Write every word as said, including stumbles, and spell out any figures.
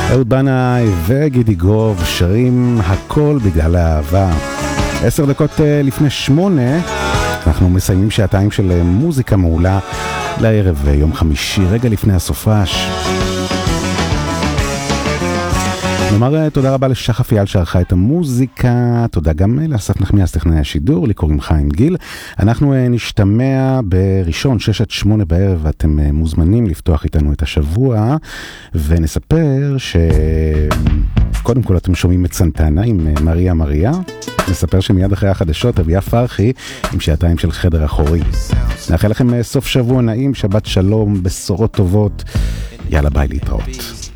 אהוד בנאי וגידי גוב שרים הכל בגלל האהבה. עשר דקות לפני שמונה אנחנו מסיימים שעתיים של מוזיקה מעולה לערב יום חמישי, רגע לפני הסופש. נאמר תודה רבה לשחף יעל שערכה את המוזיקה, תודה גם לאסף נחמיאס טכנאי השידור, לי קוראים חיים גיל. אנחנו נשתמע בראשון שש עד שמונה בערב, אתם מוזמנים לפתוח איתנו את השבוע, ונספר שקודם כל אתם שומעים את סנטנה עם מריה מריה, נספר שמיד אחרי החדשות אביה פרחי עם שעתיים של חדר אחורי. נאחל לכם סוף שבוע נעים, שבת שלום, בשורות טובות, יאללה ביי, להתראות.